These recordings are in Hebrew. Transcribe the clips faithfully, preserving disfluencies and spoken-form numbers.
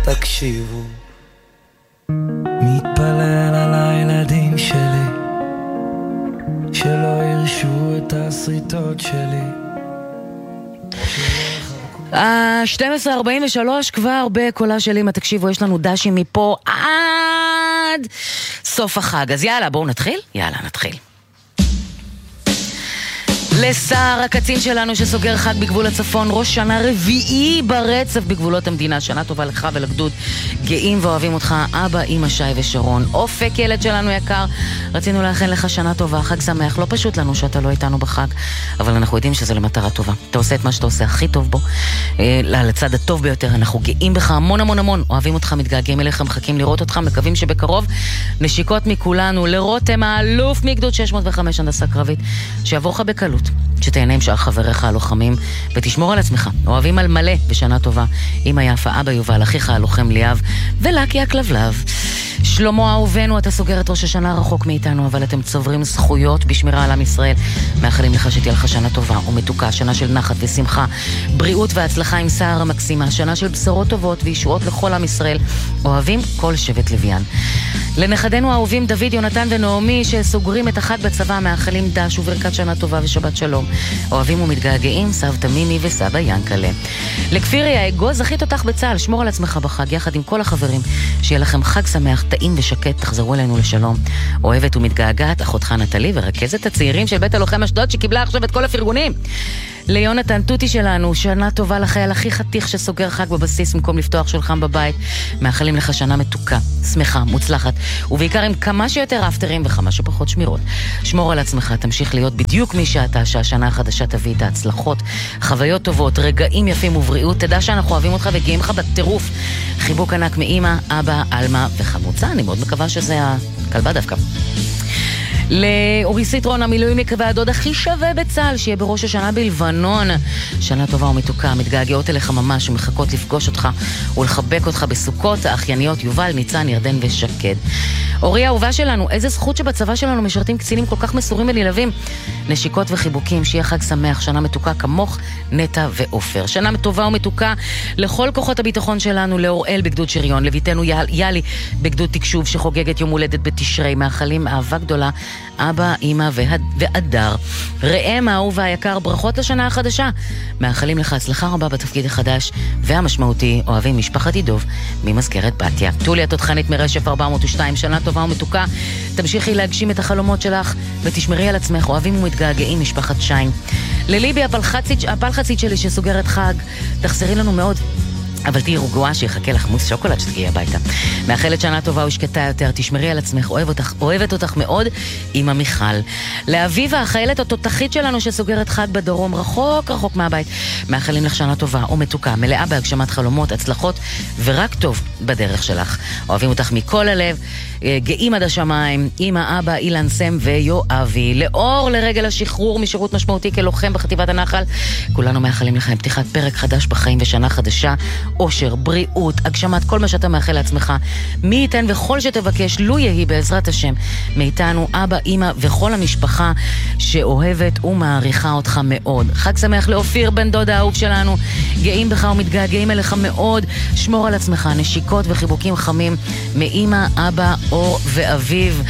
תקשיבו, מתפלל על הילדים שלי שלא ירשו את הסריטות שלי. ה-שתים עשרה ארבעים ושלוש כבר בקולה שלי, מה תקשיבו, יש לנו דשים מפה עד סוף החג. אז יאללה, בואו נתחיל? יאללה, נתחיל. לשר הקצין שלנו שסוגר חג בגבול הצפון, ראש שנה רביעי ברצף בגבולות המדינה, שנה טובה לך ולגדוד, גאים ואוהבים אותך, אבא, אמא, שי ושרון. אופק ילד שלנו יקר, רצינו לאחל לך שנה טובה, חג שמח. לא פשוט לנו שאתה לא איתנו בחג, אבל אנחנו יודעים שזה למטרה טובה. אתה עושה את מה שאתה עושה הכי טוב בו, לצד הטוב ביותר. אנחנו גאים בך המון המון המון, אוהבים אותך, מתגעגעים אליך, מחכים לראות אותך, מקווים שבקרוב. נשיקות מכולנו לרותם האלוף מגדוד שש מאות וחמש הנדסה קרבית, שיעבור לך בקלות, שתהנה עם שאר חבריך הלוחמים, ותשמור על עצמך. אוהבים על מלא בשנה טובה. אמא יפה, אבא יובל, אחיך הלוחם ליאב, ולקי הכלבלב. שלמה אהובנו, אתה סוגר את ראש השנה רחוק מאיתנו, אבל אתם צוברים זכויות בשמירה על עם ישראל. מאחלים לך שתהיה לך שנה טובה ומתוקה, שנה של נחת ושמחה, בריאות והצלחה עם סער המקסימה, שנה של בשורות טובות וישועות לכל עם ישראל. אוהבים כל שבט לוויין. לנכדינו האהובים דוד, יונתן ונעמי שסוגרים את החג בצבא, מאחלים דש וברכת שנה טובה ושבת שלום. אוהבים ומתגעגעים סבתא מימי וסבא ינקלה. לכפירי האגוז, זכית אותך בצהל, שמור על עצמך בחג יחד עם כל החברים, שיהיה לכם חג שמח, טעים ושקט, תחזרו אלינו לשלום. אוהבת ומתגעגעת אחותך נטלי ורכזת הצעירים של בית הלוחם אשדוד שקיבלה עכשיו את כל הפרגונים. ליונתן טוטי שלנו, שנה טובה לחייל הכי חתיך שסוגר חג בבסיס במקום לפתוח שולחן בבית. מאחלים לך שנה מתוקה, שמחה, מוצלחת, ובעיקר עם כמה שיותר אפטרים וכמה שפחות שמירות. שמור על עצמך, תמשיך להיות בדיוק מי שאתה, שהשנה החדשה תביא את ההצלחות, חוויות טובות, רגעים יפים ובריאות. תדע שאנחנו אוהבים אותך וגאים לך בטירוף. חיבוק ענק מאמא, אבא, אלמה וחמוצה. אני מאוד מקווה שזה הכלבה דווקא. לאורי סיטרון, המילואימניק והדוד הכי שווה בצהל, שיהיה בראש השנה בלבנון. שנה טובה ומתוקה, מתגעגעות אליך ממש ומחכות לפגוש אותך ולחבק אותך בסוכות. האחייניות יובל, ניצן, ירדן ושקד. אורי האהובה שלנו, איזה זכות שבצבא שלנו משרתים קצינים כל כך מסורים ונלהבים. נשיקות וחיבוקים, שיהיה חג שמח, שנה מתוקה כמוך, נטע ואופר. שנה טובה ומתוקה לכל כוחות הביטחון שלנו, לאוראל בגדוד שריון, לביתנו יאלי בגדוד תקשוב שחוגגת יום הולדת בתשרי. מאחלים אהבה גדולה אבא, אמא ואדר. ראם האהוב והיקר, ברכות לשנה החדשה. מאחלים לך הצלחה רבה בתפקיד החדש והמשמעותי. אוהבים משפחת ידוב ממזכרת בתיה. טוליה תותחנית מרשף ארבע מאות ושתיים, שנה טובה ומתוקה, תמשיכי להגשים את החלומות שלך ותשמרי על עצמך. אוהבים ומתגעגעים משפחת שיין. לליבי הפלחצית שלי שסוגרת חג, תחסרי לנו מאוד, אבל תהי רגועה שיחכה לך מוס שוקולד שתגיעי הביתה. מאחלת שנה טובה ושקטה יותר, תשמרי על עצמך, אוהב אותך, אוהבת אותך מאוד, אמא מיכל. לאביבה, החיילת התותחית שלנו שסוגרת חג בדרום, רחוק רחוק מהבית, מאחלים לך שנה טובה ומתוקה, מלאה בהגשמת חלומות, הצלחות ורק טוב בדרך שלך. אוהבים אותך מכל הלב, גאים עד השמיים, אמא, אבא, אילן סם ויואבי. לאור לרגל השחרור משירות משמעותי כלוחם בחטיבת הנחל, כולנו מאחלים לכם פתיחת פרק חדש בחיים ושנה חדשה, אושר, בריאות, הגשמת כל מה שאתה מאחל לעצמך. מי ייתן וכל שתבקש, לו יהי בעזרת השם מאיתנו, אבא, אמא וכל המשפחה שאוהבת ומעריכה אותך מאוד. חג שמח לאופיר, בן דוד האהוב שלנו, גאים בך ומתגעגעים אליך מאוד. שמור על עצמך, נשיקות וחיבוקים חמים מאמא, אבא, אור ואביב.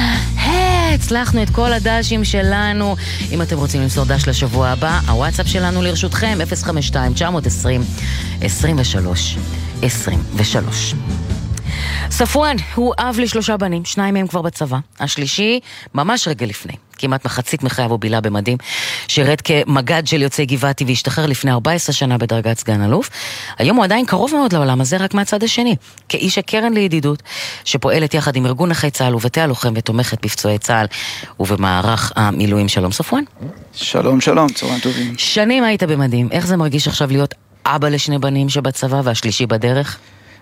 הצלחנו את כל הדשים שלנו. אם אתם רוצים למסור דש לשבוע הבא, הוואטסאפ שלנו לרשותכם אפס חמש שתיים תשע עשרים עשרים ושלוש עשרים ושלוש. ספואן הוא אב לשלושה בנים, שניים מהם כבר בצבא, השלישי ממש רגע לפני, כמעט מחצית מחייו הוא בילה במדים, שירת כמגד של יוצאי גבעתי והשתחרר לפני ארבע עשרה שנה בדרגת סגן אלוף. היום הוא עדיין קרוב מאוד לעולם הזה, רק מהצד השני, כאיש הקרן לידידות שפועלת יחד עם ארגון נכי צה"ל ובתי הלוחם ותומכת בפצועי צה"ל ובמערך המילואים. שלום ספואן. שלום שלום, צהריים טובים. שנים היית במדים, איך זה מרגיש עכשיו להיות אבא לשני בנים שבצבא והשלישי בדרך?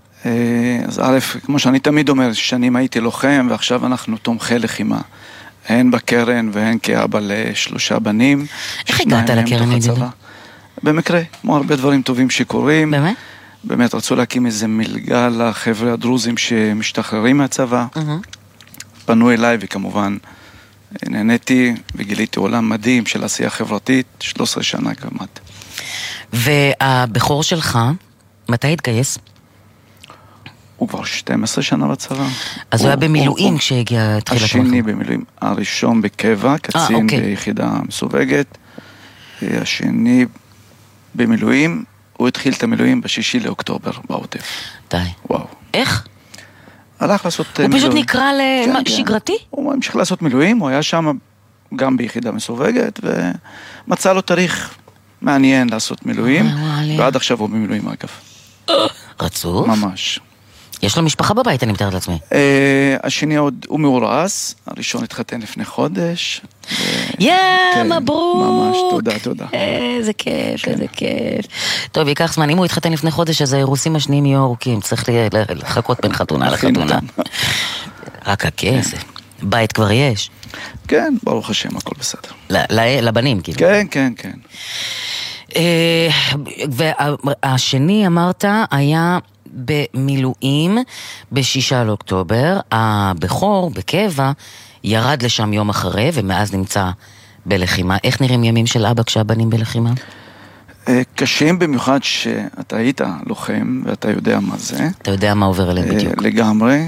אז א', כמו שאני תמיד אומר, שנים הייתי לוחם ועכשיו אנחנו תומכי לחימה, הן בקרן והן כאבא לשלושה בנים. איך הגעת לקרן לידידות? במקרה, כמו הרבה דברים טובים שקורים. באמת? באמת רצו להקים איזה מלגה לחבר'ה הדרוזים שמשתחררים מהצבא. פנו אליי וכמובן נהניתי וגיליתי עולם מדהים של עשייה חברתית, שלוש עשרה שנה כמעט. והבכור שלך, מתי התגייס? הוא כבר שתים עשרה שנה בצבא. אז הוא היה במילואים כשהגיע תחילת המלחמה. השני במילואים, הראשון בקבע, קצין ביחידה מסווגת, השני במילואים, הוא התחיל את המילואים בשישי לאוקטובר בעוטף. די. וואו. איך? הלך לעשות הוא מילואים. פשוט נקרא לשגרתי? הוא המשיך לעשות מילואים, הוא היה שם גם ביחידה מסווגת, ומצא לו תאריך מעניין לעשות מילואים, ועד עכשיו הוא במילואים אגב. רצוף? ממש. יש לו משפחה בבית, אני מתארת לעצמי. השני עוד, הוא מאורס, הראשון התחתן לפני חודש. יא, מברוק! ממש, תודה, תודה. איזה כיף, איזה כיף. טוב, ייקח זמן, אם הוא התחתן לפני חודש, אז האירוסים השניים יהיו ארוכים, צריך לחכות בין חתונה לחתונה. רק הכסף. בית כבר יש. כן, ברוך השם, הכל בסדר. לבנים, כאילו. כן, כן, כן. והשני, אמרת, היה במילואים בשישה לאוקטובר, הבכור בקבע ירד לשם יום אחרי, ומאז נמצא בלחימה. איך נראים ימים של אבא כשהבנים בלחימה? קשים במיוחד שאתה היית לוחם, ואתה יודע מה זה. אתה יודע מה עובר אליהם בדיוק. לגמרי.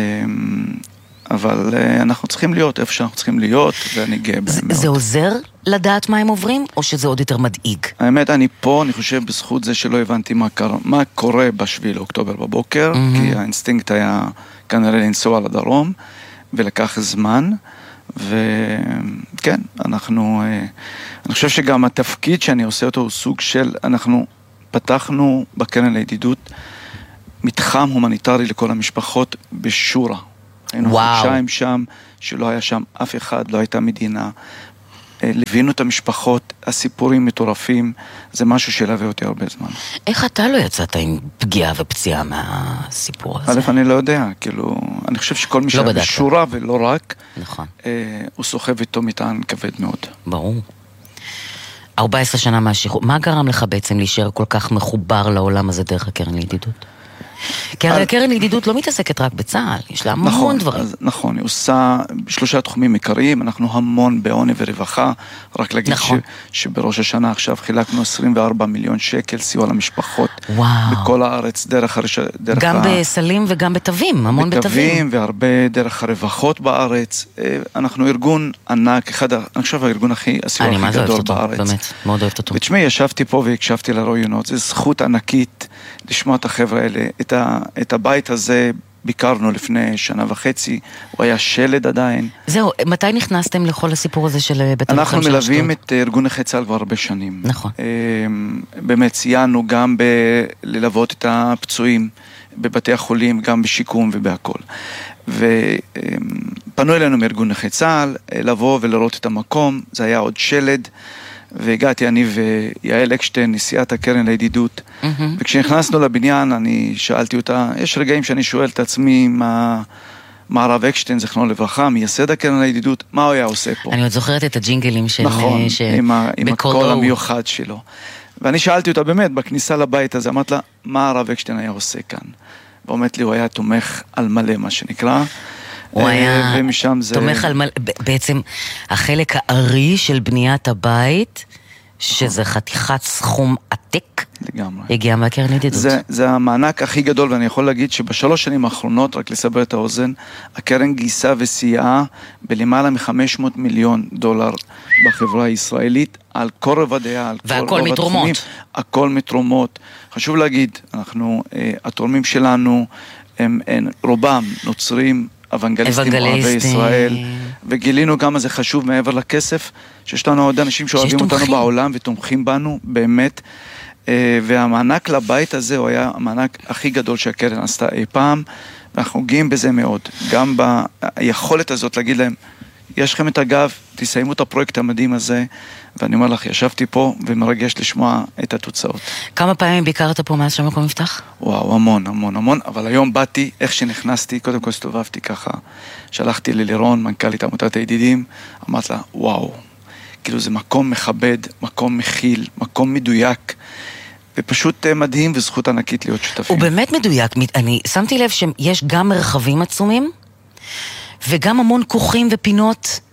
אבל אנחנו צריכים להיות איפה שאנחנו צריכים להיות, ואני גאה בהם מאוד. זה עוזר לדעת מה הם עוברים, או שזה עוד יותר מדאיג? האמת, אני פה, אני חושב, בזכות זה שלא הבנתי מה, קרה, מה קורה בשביל אוקטובר בבוקר, mm-hmm. כי האינסטינקט היה כנראה לנסוע לדרום, ולקח זמן, וכן, אנחנו, אני חושב שגם התפקיד שאני עושה אותו הוא סוג של, אנחנו פתחנו בקרן לידידות, מתחם הומניטרי לכל המשפחות בשורה. היינו חודשיים שם, שלא היה שם אף אחד, לא הייתה מדינה. לבינו את המשפחות, הסיפורים מטורפים, זה משהו שילווה אותי הרבה זמן. איך אתה לא יצאת עם פגיעה ופציעה מהסיפור הזה? א', אני לא יודע, כאילו, אני חושב שכל מי שהיה בשורה ולא רק, נכון. הוא סוחב איתו מטען כבד מאוד. ברור. ארבע עשרה שנה מהשחרור, מה גרם לך בעצם להישאר כל כך מחובר לעולם הזה דרך הקרן לידידות? כי הרי הקרן לידידות לא מתעסקת רק בצה"ל, יש לה המון דברים. נכון, היא עושה שלושה תחומים עיקריים, אנחנו המון בעוני ורווחה, רק להגיד שבראש השנה עכשיו חילקנו עשרים וארבעה מיליון שקל סיוע למשפחות בכל הארץ, דרך הרשת... גם בסלים וגם בתווים, המון בתווים. בתווים והרבה דרך הרווחות בארץ, אנחנו ארגון ענק, אחד, אני חושב הארגון הכי, הסיוע הכי גדול בארץ. באמת, מאוד אוהבת אותו. ותשמעי, ישבתי פה והקשבתי לרעיונות, זו זכות ענקית לשמוע את החבר'ה האלה, את, ה, את הבית הזה ביקרנו לפני שנה וחצי, הוא היה שלד עדיין. זהו, מתי נכנסתם לכל הסיפור הזה של בית אנחנו מלווים את ארגון נכי צה"ל כבר הרבה שנים. נכון. באמת ציינו גם בללוות את הפצועים בבתי החולים, גם בשיקום ובהכל. ופנו אלינו מארגון נכי צה"ל לבוא ולראות את המקום, זה היה עוד שלד, והגעתי אני ויעל אקשטיין, נשיאת הקרן לידידות, mm-hmm. וכשנכנסנו לבניין אני שאלתי אותה, יש רגעים שאני שואל את עצמי מה, מה הרב אקשטיין, זכרונו לברכה, מייסד הקרן לידידות, מה הוא היה עושה פה? אני עוד זוכרת את הג'ינגלים של... נכון, ש... עם, ה... עם הקול המיוחד שלו. ואני שאלתי אותה באמת, בכניסה לבית הזה, אמרת לה, מה הרב אקשטיין היה עושה כאן? ואומרת לי, הוא היה תומך על מלא, מה שנקרא. הוא היה תומך על מלא, בעצם החלק הארי של בניית הבית, שזה חתיכת סכום עתיק, לגמרי. הגיע מהקרן לידידות. זה, זה המענק הכי גדול, ואני יכול להגיד שבשלוש שנים האחרונות, רק לסבר את האוזן, הקרן גייסה וסייעה בלמעלה מ-חמש מאות מיליון דולר בחברה הישראלית, על כל רבדיה, על כל רוב התחומים. הכל מתרומות. חשוב להגיד, אנחנו, התורמים שלנו, הם, הם רובם נוצרים, אוונגליסטים ערבי ישראל, וגילינו כמה זה חשוב מעבר לכסף, שיש לנו עוד אנשים שאוהבים אותנו בעולם ותומכים בנו, באמת, והמענק לבית הזה הוא היה המענק הכי גדול שהקרן עשתה אי פעם, ואנחנו גאים בזה מאוד, גם ביכולת הזאת להגיד להם, יש לכם את הגב, תסיימו את הפרויקט המדהים הזה, ואני אומר לך, ישבתי פה ומרגש לשמוע את התוצאות. כמה פעמים ביקרת פה מאז שהמקום נפתח? וואו, המון, המון, המון, אבל היום באתי, איך שנכנסתי, קודם כל הסתובבתי ככה, שלחתי ללירון, מנכ"לית עמותת הידידים, אמרת לה, וואו, כאילו זה מקום מכבד, מקום מכיל, מקום מדויק, ופשוט מדהים וזכות ענקית להיות שותפים. הוא באמת מדויק, אני שמתי לב שיש גם מרחבים עצומים, וגם המון כוחים ופינות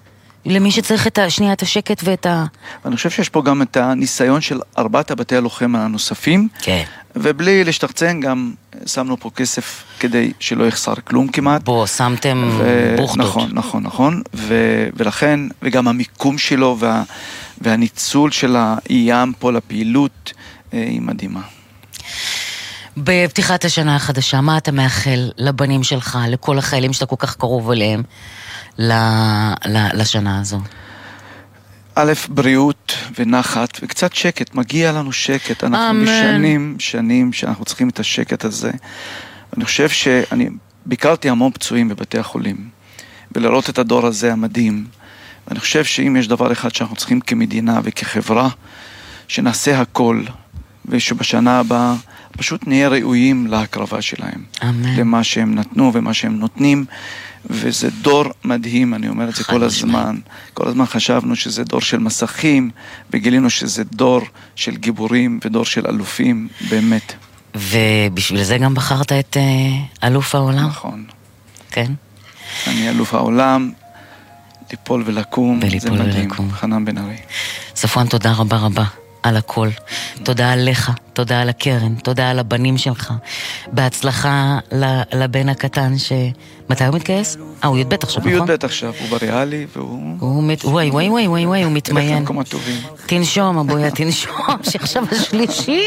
למי שצריך את השנייה, את השקט ואת ה... ואני חושב שיש פה גם את הניסיון של ארבעת הבתי הלוחם הנוספים, כן. ובלי להשתחצן גם שמנו פה כסף כדי שלא יחסר כלום כמעט. בוא, שמתם ו... בוכדות. נכון, נכון, נכון, ו... ולכן, וגם המיקום שלו וה... והניצול של הים פה לפעילות היא מדהימה. בפתיחת השנה החדשה, מה אתה מאחל לבנים שלך, לכל החיילים שאתה כל כך קרוב אליהם, ל... ל... לשנה הזו? א', בריאות ונחת וקצת שקט, מגיע לנו שקט, אנחנו אמן. בשנים, שנים שאנחנו צריכים את השקט הזה. אני חושב שאני ביקרתי המון פצועים בבתי החולים, ולראות את הדור הזה המדהים, ואני חושב שאם יש דבר אחד שאנחנו צריכים כמדינה וכחברה, שנעשה הכל, ושבשנה הבאה פשוט נהיה ראויים להקרבה שלהם. אמן. למה שהם נתנו ומה שהם נותנים, וזה דור מדהים, אני אומר את זה כל הזמן. כל הזמן חשבנו שזה דור של מסכים, וגילינו שזה דור של גיבורים ודור של אלופים, באמת. ובשביל זה גם בחרת את uh, אלוף העולם? נכון. כן. אני אלוף העולם, ליפול ולקום, זה מדהים. ולקום. חנן בן ארי. ספואן, תודה רבה רבה על הכל. תודה עליך, תודה על הקרן, תודה על הבנים שלך. בהצלחה לבן הקטן ש... מתי הוא מתגייס? אה, הוא י"ב עכשיו, נכון? הוא י"ב עכשיו, הוא בריאלי והוא... הוא מת... וואי, וואי, וואי, וואי, וואי, הוא מתמיין. הלך למקומות טובים. תנשום, אבויה, תנשום, שעכשיו השלישי.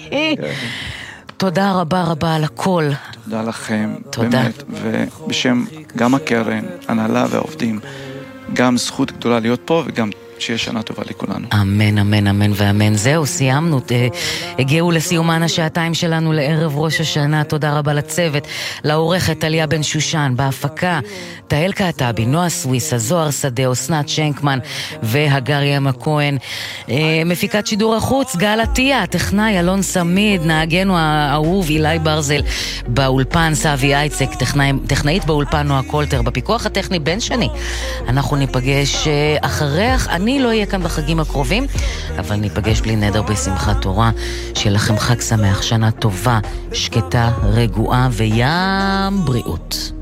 תודה רבה רבה על הכל. תודה לכם, תודה. באמת, ובשם גם הקרן, הנהלה והעובדים, גם זכות גדולה להיות פה וגם שיהיה שנה טובה לכולנו. אמן, אמן, אמן ואמן. זהו, סיימנו. הגיעו לסיומן השעתיים שלנו לערב ראש השנה. תודה רבה לצוות, לעורכת טליה בן שושן, בהפקה, תהל קעטבי, נועה סוויסה, זוהר שדה, אסנת שנקמן והגרי המכהן. מפיקת שידור החוץ, גל עטיה, טכנאי אלון סמיד, נהגנו האהוב אילי ברזל, באולפן סבי אייצק, טכנאי, טכנאית באולפן נועה קולטר, בפיקוח הטכני בן שני. אנחנו ניפגש אחריך, אני לא אהיה כאן בחגים הקרובים, אבל ניפגש בלי נדר בשמחת תורה. שיהיה לכם חג שמח, שנה טובה, שקטה, רגועה וים בריאות.